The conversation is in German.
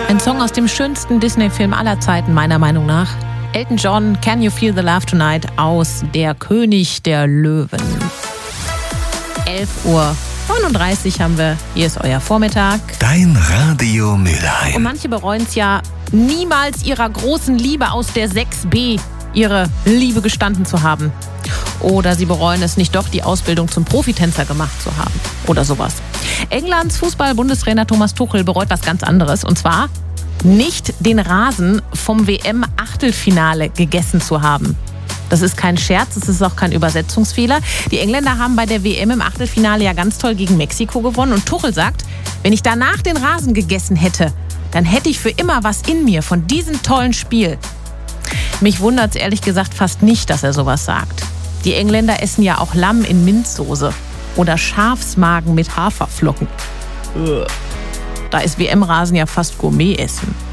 Ein Song aus dem schönsten Disney-Film aller Zeiten, meiner Meinung nach. Elton John, Can You Feel the Love Tonight aus Der König der Löwen. 11:39 Uhr haben wir. Hier ist euer Vormittag. Dein Radio Mülheim. Und manche bereuen es ja, niemals ihrer großen Liebe aus der 6b ihre Liebe gestanden zu haben. Oder sie bereuen es nicht doch, die Ausbildung zum Profitänzer gemacht zu haben. Oder sowas. Englands Fußball-Bundestrainer Thomas Tuchel bereut was ganz anderes. Und zwar nicht den Rasen vom WM-Achtelfinale gegessen zu haben. Das ist kein Scherz, es ist auch kein Übersetzungsfehler. Die Engländer haben bei der WM im Achtelfinale ja ganz toll gegen Mexiko gewonnen. Und Tuchel sagt, wenn ich danach den Rasen gegessen hätte, dann hätte ich für immer was in mir von diesem tollen Spiel. Mich wundert es ehrlich gesagt fast nicht, dass er sowas sagt. Die Engländer essen ja auch Lamm in Minzsoße oder Schafsmagen mit Haferflocken. Da ist WM-Rasen ja fast Gourmet-Essen.